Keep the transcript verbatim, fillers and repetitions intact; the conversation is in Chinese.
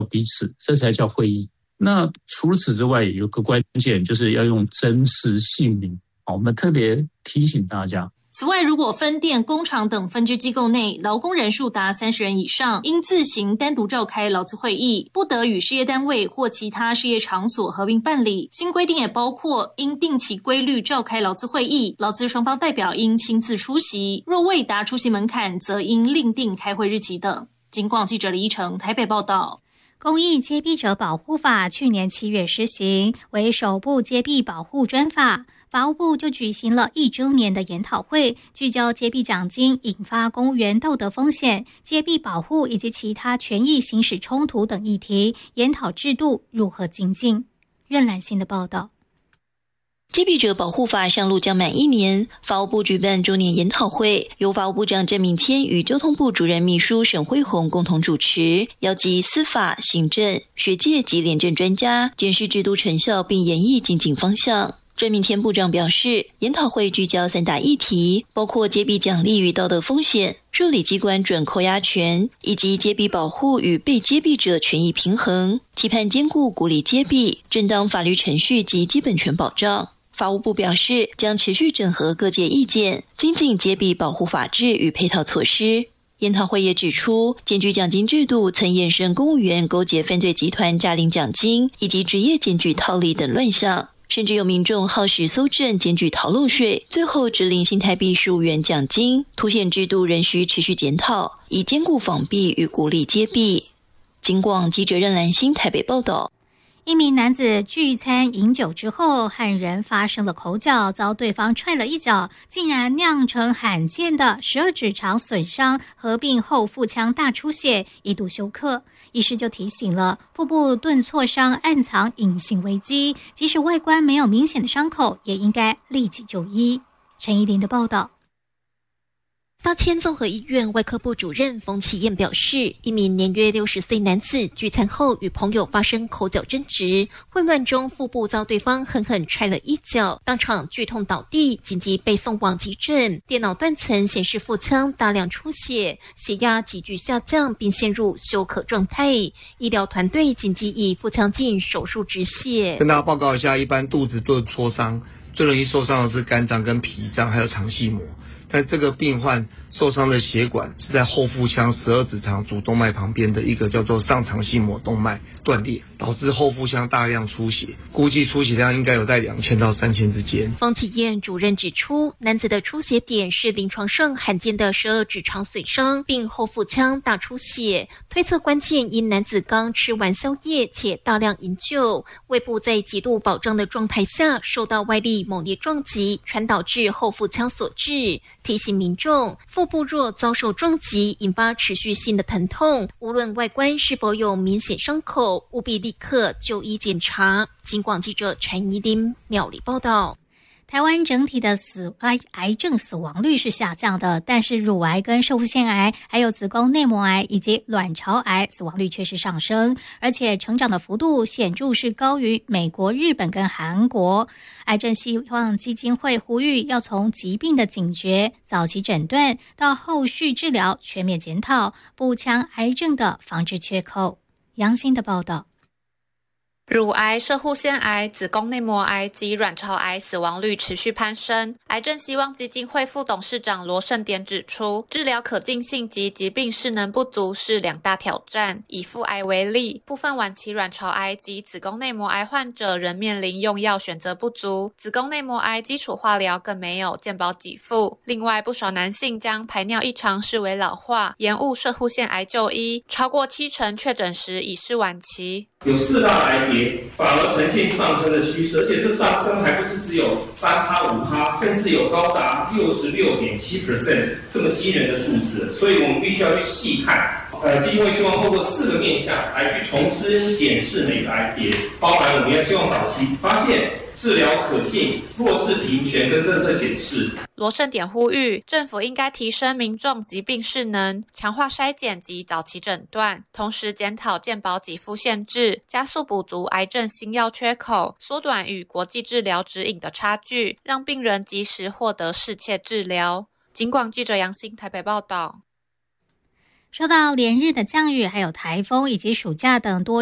彼此，这才叫会议。那除此之外，有个关键就是要用真实姓名。好，我们特别提醒大家。 此外，如果分店、工厂等分支机构内劳工人数达三十人以上，应自行单独召开劳资会议，不得与事业单位或其他事业场所合并办理。新规定也包括应定期规律召开劳资会议，劳资双方代表应亲自出席，若未达出席门槛，则应另定开会日期等。警广记者李依成台北报道。 公益揭弊者保护法去年七月施行，为首部揭弊保护专法。法务部就举行了一周年的研讨会，聚焦揭弊奖金引发公务员道德风险、揭弊保护以及其他权益行使冲突等议题，研讨制度如何精进。任兰心的报道。 揭弊者保护法上路将满一年，法务部举办周年研讨会，由法务部长郑明谦与交通部主任秘书沈慧虹共同主持，邀集司法、行政、学界及廉政专家，检视制度成效并研议精进方向。郑明谦部长表示，研讨会聚焦三大议题，包括揭弊奖励与道德风险、受理机关准扣押权，以及揭弊保护与被揭弊者权益平衡，期盼兼顾鼓励揭弊、正当法律程序及基本权保障。法务部表示，将持续整合各界意见，精进揭弊保护法制与配套措施。研讨会也指出，检举奖金制度曾衍生公务员勾结犯罪集团诈领奖金，以及职业检举套利等乱象。甚至有民众耗时搜证检举逃漏税，最后只领新台币十五元奖金，凸显制度仍需持续检讨，以兼顾防弊与鼓励揭弊。警广记者任兰心台北报道。 一名男子聚餐饮酒之后和人发生了口角，遭对方踹了一脚，竟然酿成罕见的十二指肠损伤合并后腹腔大出血，一度休克。医师就提醒了，腹部钝挫伤暗藏隐性危机，即使外观没有明显的伤口，也应该立即就医。陈怡琳的报道。 大千综合医院外科部主任冯启燕表示，一名年约六十岁男子聚餐后与朋友发生口角争执，混乱中腹部遭对方狠狠踹了一脚，当场剧痛倒地，紧急被送往急诊。电脑断层显示腹腔大量出血，血压急剧下降，并陷入休克状态。医疗团队紧急以腹腔镜手术止血。 跟大家报告一下，一般肚子钝挫伤最容易受伤的是肝脏跟脾脏还有肠系膜。但这个病患受伤的血管是在后腹腔十二指肠主动脉旁边的一个叫做上肠系膜动脉断裂，导致后腹腔大量出血，估计出血量应该有在两千到三千之间。 方启燕主任指出，男子的出血点是临床上罕见的十二指肠损伤，并后腹腔大出血，推测关键因男子刚吃完宵夜且大量饮酒，胃部在极度饱胀的状态下受到外力猛烈撞击，传导至后腹腔所致。提醒民众，腹部若遭受撞击引发持续性的疼痛，无论外观是否有明显伤口，务必立刻就医检查。警广记者陈怡琳苗栗报道。 台湾整体的死癌癌症死亡率是下降的，但是乳癌跟攝護腺癌还有子宫内膜癌以及卵巢癌死亡率却是上升，而且成长的幅度显著是高于美国、日本跟韩国。癌症希望基金会呼吁要从疾病的警觉、早期诊断到后续治疗全面检讨，补强癌症的防治缺口。杨欣的报道。 乳癌、攝護腺癌、子宫内膜癌及卵巢癌死亡率持续攀升。癌症希望基金会副董事长罗盛典指出，治疗可进性及疾病势能不足是两大挑战。以腹癌为例，部分晚期卵巢癌及子宫内膜癌患者仍面临用药选择不足，子宫内膜癌基础化疗更没有健保给付。另外，不少男性将排尿异常视为老化，延误攝護腺癌就医，超过七成确诊时已是晚期。 有四大癌别反而呈现上升的趋势，而且这上升还不是只有 百分之三、百分之五， 甚至有高达 百分之六十六点七 这么惊人的数字，所以我们必须要去细看。呃，基金会希望透过四个面向来去重新检视每个癌别，包含我们要希望早期发现、治疗可进、弱势平权跟政策检视。 罗盛典呼吁，政府应该提升民众疾病势能，强化筛检及早期诊断，同时检讨健保给付限制，加速补足癌症新药缺口，缩短与国际治疗指引的差距，让病人及时获得适切治疗。警广记者杨欣台北报道。 受到连日的降雨，还有台风以及暑假等多